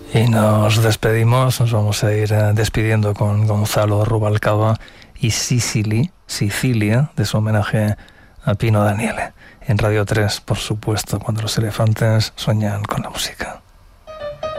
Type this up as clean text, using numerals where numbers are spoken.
Y nos despedimos, nos vamos a ir despidiendo con Gonzalo Rubalcaba y Sicilia, de su homenaje a Pino Daniele. En Radio 3, por supuesto, cuando los elefantes sueñan con la música.